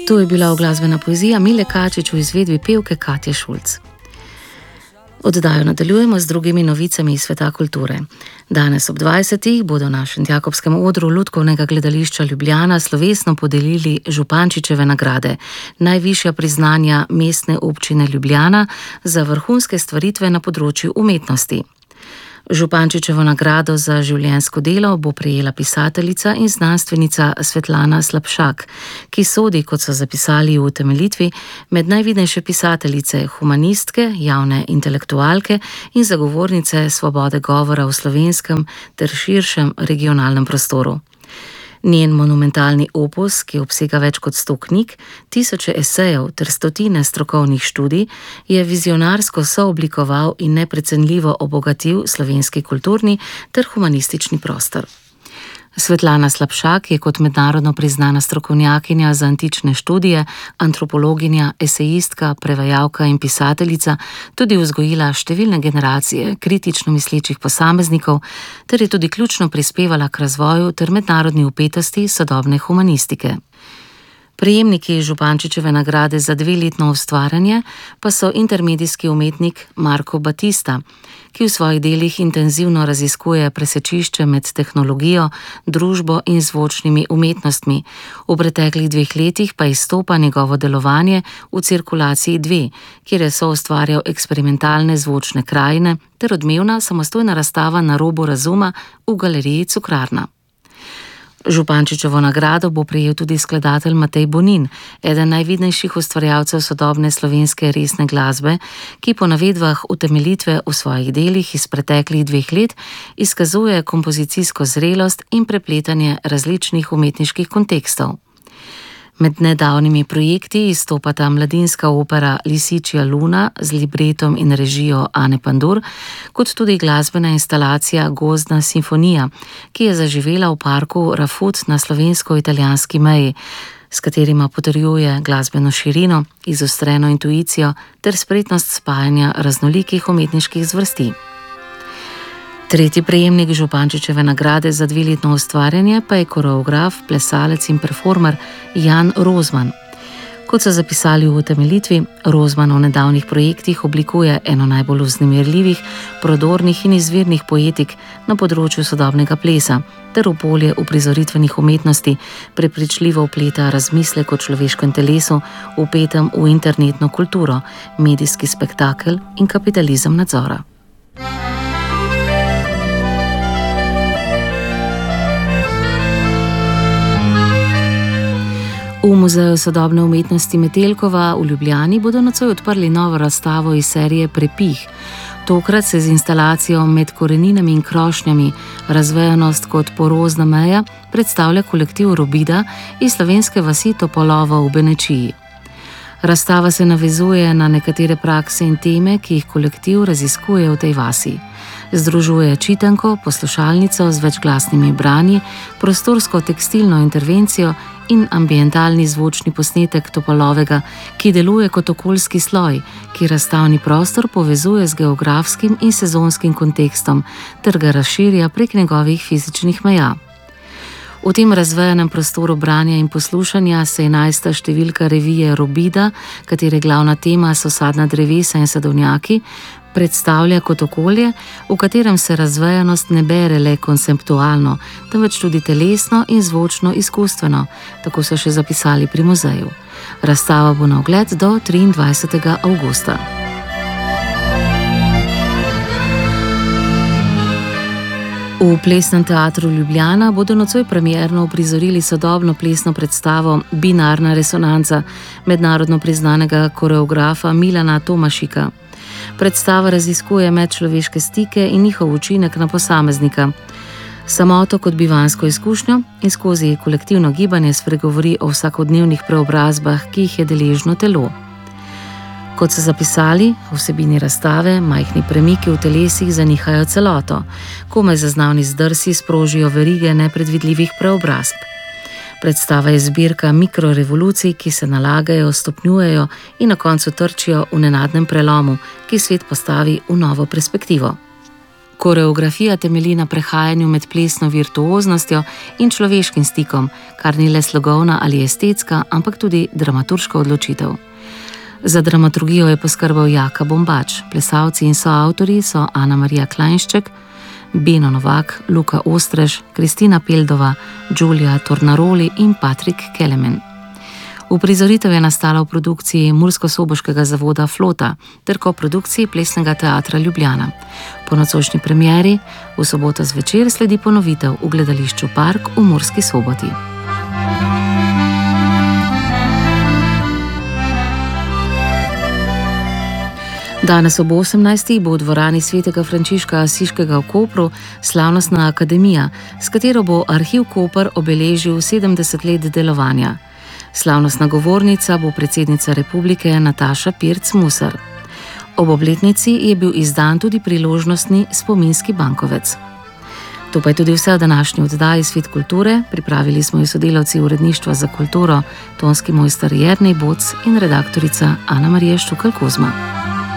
To je bila glasbena poezija Mile Kačič v izvedbi pevke Katje Šulc. Oddajo nadaljujemo z drugimi novicami iz sveta kulture. Danes ob 20. bodo na Šentjakobskem odru Lutkovnega gledališča Ljubljana slovesno podelili Župančičeve nagrade, najvišja priznanja Mestne občine Ljubljana za vrhunske stvaritve na področju umetnosti. Župančičevo nagrado za življenjsko delo bo prejela pisateljica in znanstvenica Svetlana Slapšak, ki sodi, kot so zapisali v utemeljitvi, med najvidnejše pisateljice, humanistke, javne intelektualke in zagovornice svobode govora v slovenskem ter širšem regionalnem prostoru. Njen monumentalni opus, ki obsega več kot 100 knjig, tisoče esejev ter stotine strokovnih študij, je vizionarsko sooblikoval in neprecenljivo obogatil slovenski kulturni ter humanistični prostor. Svetlana Slapšak je kot mednarodno priznana strokovnjakinja za antične študije, antropologinja, esejistka, prevajalka in pisateljica tudi vzgojila številne generacije kritično mislečih posameznikov ter je tudi ključno prispevala k razvoju ter mednarodni vpetosti sodobne humanistike. Prejemniki Župančičeve nagrade za 2-letno ustvarjanje pa so intermedijski umetnik Marko Batista, ki v svojih delih intenzivno raziskuje presečišče med tehnologijo, družbo in zvočnimi umetnostmi. V preteklih 2 letih pa izstopa njegovo delovanje v Cirkulaciji 2, kjer je soustvarjal eksperimentalne zvočne krajine ter odmevna samostojna razstava Na robu razuma v galeriji Cukrarna. Župančičevo nagrado bo prejel tudi skladatelj Matej Bonin, eden najvidnejših ustvarjalcev sodobne slovenske resne glasbe, ki po navedbah utemeljitve v svojih delih iz preteklih 2 let izkazuje kompozicijsko zrelost in prepletanje različnih umetniških kontekstov. Med nedavnimi projekti izstopata mladinska opera Lisičja luna z libretom in režijo Ane Pandur, kot tudi glasbena instalacija Gozdna simfonija, ki je zaživela v parku Rafut na slovensko-italijanski meji, s katerima potrjuje glasbeno širino, izostreno intuicijo ter spretnost spajanja raznolikih umetniških zvrsti. Tretji prejemnik Župančičeve nagrade za 2-letno ustvarjanje pa je koreograf, plesalec in performer Jan Rozman. Kot so zapisali v utemeljitvi, Rozman v nedavnih projektih oblikuje eno najbolj vznemirljivih, prodornih in izvirnih poetik na področju sodobnega plesa, ter v polje uprizoritvenih umetnosti prepričljivo vpleta razmislek o človeškem telesu, vpetem v internetno kulturo, medijski spektakel in kapitalizem nadzora. V Muzeju sodobne umetnosti Metelkova v Ljubljani bodo nocoj odprli novo razstavo iz serije Prepih. Tokrat se z instalacijo Med koreninami in krošnjami, razvejanost kot porozna meja, predstavlja kolektiv Robida iz slovenske vasi Topolovo v Benečiji. Razstava se navezuje na nekatere prakse in teme, ki jih kolektiv raziskuje v tej vasi. Združuje čitanko, poslušalnico z večglasnimi branji, prostorsko tekstilno intervencijo in ambientalni zvočni posnetek Topolovega, ki deluje kot okoljski sloj, ki razstavni prostor povezuje z geografskim in sezonskim kontekstom ter ga razširja prek njegovih fizičnih meja. V tem razvejanem prostoru branja in poslušanja se 11. številka revije Robida, katere glavna tema so sadna drevesa in sadovnjaki, predstavlja kot okolje, v katerem se razvejanost ne bere le konceptualno, temveč tudi telesno in zvočno izkustveno, tako so še zapisali pri muzeju. Razstava bo na ogled do 23. avgusta. V Plesnem teatru Ljubljana bodo nocoj premierno uprizorili sodobno plesno predstavo Binarna resonanca mednarodno priznanega koreografa Milana Tomašika. Predstava raziskuje medčloveške stike in njihov učinek na posameznika, samoto kot bivansko izkušnjo in skozi kolektivno gibanje spregovori o vsakodnevnih preobrazbah, ki jih je deležno telo. Kot so zapisali, v vsebini razstave majhni premiki v telesih zanihajo celoto, komaj zaznavni zdrsi sprožijo verige nepredvidljivih preobrazb. Predstava je zbirka mikrorevolucij, ki se nalagajo, stopnjujejo in na koncu trčijo v nenadnem prelomu, ki svet postavi v novo perspektivo. Koreografija temelji na prehajanju med plesno virtuoznostjo in človeškim stikom, kar ni le slogovna ali estetska, ampak tudi dramaturška odločitev. Za dramaturgijo je poskrbel Jaka Bombač, plesalci in soavtorji so Ana Marija Klajnšček, Beno Novak, Luka Ostrež, Kristina Peldova, Giulia Tornaroli in Patrik Kelemen. Uprizoritev je nastala v produkciji Mursko-Soboškega zavoda Flota ter koprodukciji Plesnega teatra Ljubljana. Po nocojšnji premieri v soboto zvečer sledi ponovitev v gledališču Park v Murski Soboti. Danes ob 18. bo v dvorani svetega Frančiška Asiškega v Kopru slavnostna akademija, s katero bo Arhiv Koper obeležil 70 let delovanja. Slavnostna govornica bo predsednica republike Nataša Pirc Musar. Ob obletnici je bil izdan tudi priložnostni spominski bankovec. To pa je tudi vse v današnji oddaji Svet kulture. Pripravili smo jo sodelavci uredništva za kulturo, tonski mojster Jernej Boc in redaktorica Ana Marija Štukal Kozma.